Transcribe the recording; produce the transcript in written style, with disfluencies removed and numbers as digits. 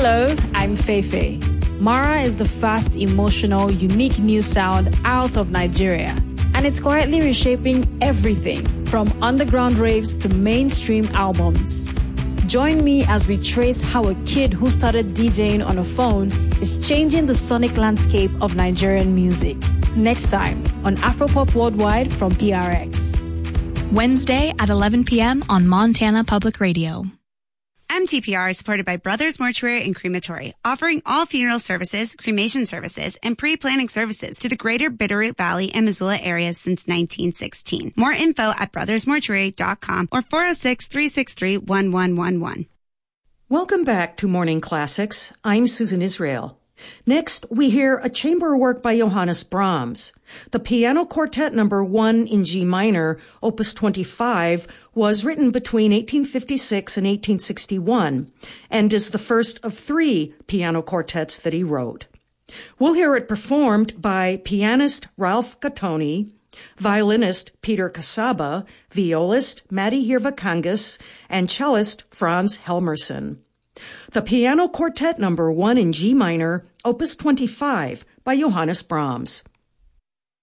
Hello, I'm Feifei. Mara is the fast, emotional, unique new sound out of Nigeria. And it's quietly reshaping everything from underground raves to mainstream albums. Join me as we trace how a kid who started DJing on a phone is changing the sonic landscape of Nigerian music. Next time on Afropop Worldwide from PRX. Wednesday at 11 p.m. on Montana Public Radio. MTPR is supported by Brothers Mortuary and Crematory, offering all funeral services, cremation services, and pre-planning services to the greater Bitterroot Valley and Missoula areas since 1916. More info at brothersmortuary.com or 406-363-1111. Welcome back to Morning Classics. I'm Susan Israel. Next, we hear a chamber work by Johannes Brahms. The Piano Quartet No. 1 in G minor, Opus 25, was written between 1856 and 1861 and is the first of 3 piano quartets that he wrote. We'll hear it performed by pianist Ralph Gattoni, violinist Peter Casaba, violist Matti Hirvakangas, and cellist Franz Helmerson. The Piano Quartet No. 1 in G minor, Opus 25 by Johannes Brahms.